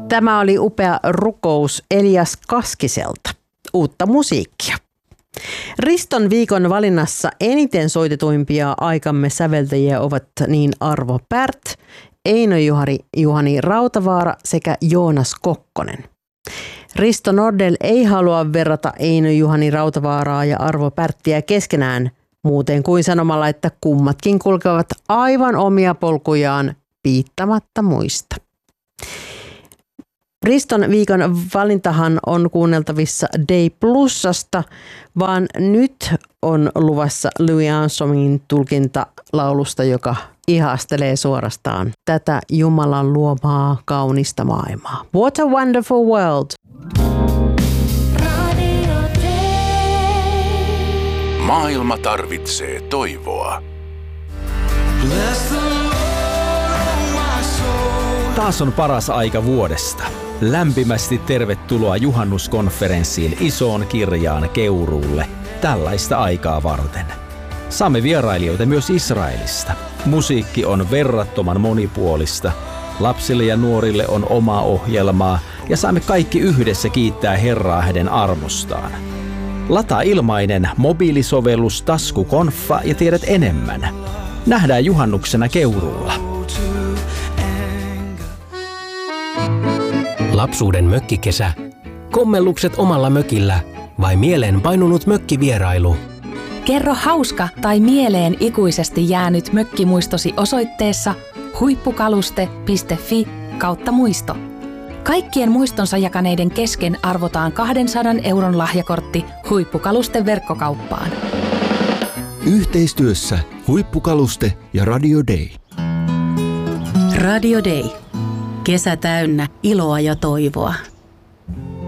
Tämä oli upea rukous Elias Kaskiselta. Uutta musiikkia. Riston viikon valinnassa eniten soitetuimpia aikamme säveltäjiä ovat niin Arvo Pärt, Eino Juhani Rautavaara sekä Joonas Kokkonen. Risto Nordell ei halua verrata Eino Juhani Rautavaaraa ja Arvo Pärttiä keskenään muuten kuin sanomalla, että kummatkin kulkevat aivan omia polkujaan piittamatta muista. Riston viikon valintahan on kuunneltavissa Day Plusasta, vaan nyt on luvassa Louis Armstrongin tulkinta laulusta, joka ihastelee suorastaan tätä Jumalan luomaa kaunista maailmaa. What a wonderful world! Maailma tarvitsee toivoa. Taas on paras aika vuodesta. Lämpimästi tervetuloa juhannuskonferenssiin Isoon Kirjaan Keuruulle tällaista aikaa varten. Saamme vierailijoita myös Israelista. Musiikki on verrattoman monipuolista. Lapsille ja nuorille on omaa ohjelmaa ja saamme kaikki yhdessä kiittää Herraa hänen armostaan. Lataa ilmainen mobiilisovellus Taskukonfa ja tiedät enemmän. Nähdään juhannuksena Keuruulla. Lapsuuden mökkikesä, kommellukset omalla mökillä vai mieleen painunut mökkivierailu? Kerro hauska tai mieleen ikuisesti jäänyt mökkimuistosi osoitteessa huippukaluste.fi/muisto. Kaikkien muistonsa jakaneiden kesken arvotaan 200 € lahjakortti Huippukalusten verkkokauppaan. Yhteistyössä Huippukaluste ja Radio Day. Radio Day. Kesä täynnä iloa ja toivoa.